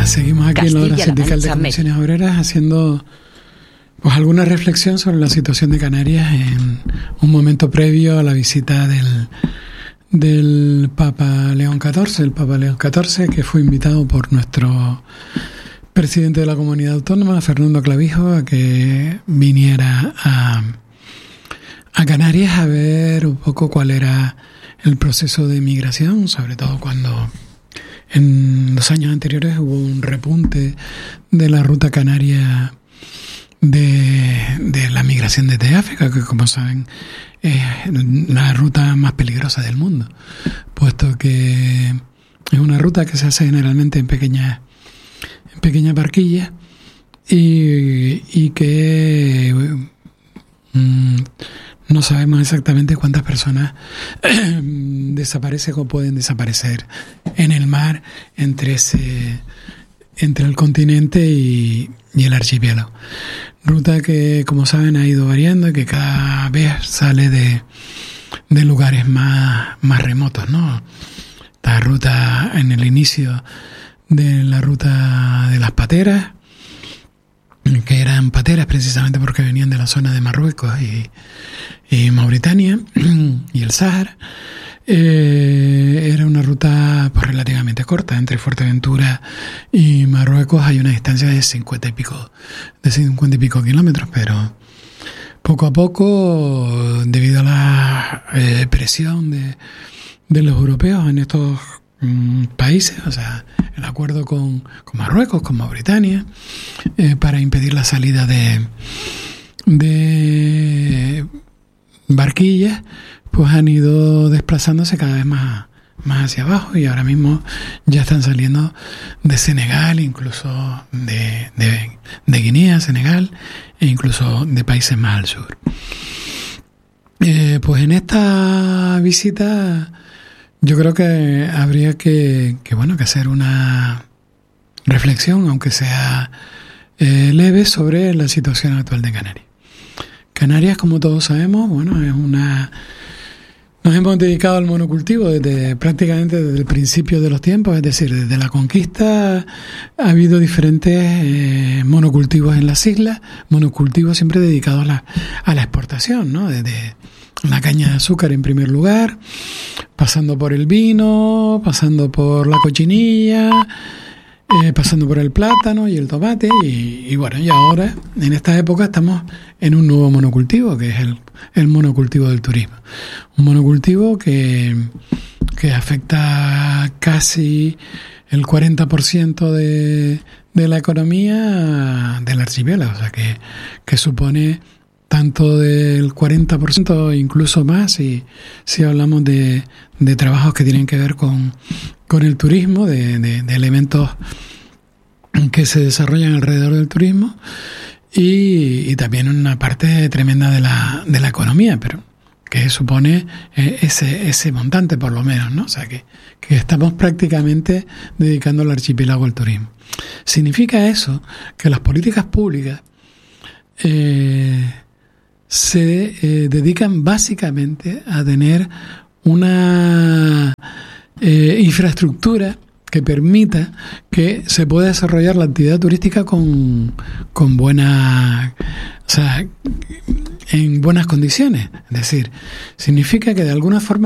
Seguimos aquí en la Hora Sindical de Comisiones Obreras haciendo pues alguna reflexión sobre la situación de Canarias en un momento previo a la visita del Papa León XIV, el Papa León XIV, que fue invitado por nuestro presidente de la comunidad autónoma, Fernando Clavijo, a que viniera a Canarias a ver un poco cuál era el proceso de migración, sobre todo cuando en los años anteriores hubo un repunte de la ruta canaria de la migración desde África, que como saben es la ruta más peligrosa del mundo, puesto que es una ruta que se hace generalmente en pequeñas barquillas y que no sabemos exactamente cuántas personas desaparecen o pueden desaparecer en el mar entre el continente y el archipiélago. Ruta que, como saben, ha ido variando y que cada vez sale de lugares más remotos, ¿no? La ruta en el inicio de la ruta de las pateras, que eran pateras precisamente porque venían de la zona de Marruecos y Mauritania y el Sáhara. Era una ruta pues relativamente corta. Entre Fuerteventura y Marruecos hay una distancia de 50 y pico kilómetros, pero poco a poco, debido a la presión de los europeos en estos países, o sea, el acuerdo con Marruecos, con Mauritania, para impedir la salida de barquillas, pues han ido desplazándose cada vez más hacia abajo y ahora mismo ya están saliendo de Senegal, incluso de Guinea, Senegal, e incluso de países más al sur. Pues en esta visita yo creo que habría que hacer una reflexión, aunque sea leve, sobre la situación actual de Canarias. Canarias, como todos sabemos, nos hemos dedicado al monocultivo prácticamente desde el principio de los tiempos, es decir, desde la conquista ha habido diferentes monocultivos en las islas, monocultivos siempre dedicados a la exportación, ¿no? Desde la caña de azúcar en primer lugar, pasando por el vino, pasando por la cochinilla, pasando por el plátano y el tomate y ahora en esta época estamos en un nuevo monocultivo, que es el monocultivo del turismo, un monocultivo que afecta casi el 40% de la economía del archipiélago, o sea que supone tanto del 40%, incluso más, si hablamos de trabajos que tienen que ver con el turismo, de elementos que se desarrollan alrededor del turismo y también una parte tremenda de la economía, pero que supone ese montante por lo menos, ¿no? O sea que estamos prácticamente dedicando el archipiélago al turismo. Significa eso que las políticas públicas se dedican básicamente a tener una infraestructura que permita que se pueda desarrollar la actividad turística con buena, o sea, en buenas condiciones. Es decir, significa que de alguna forma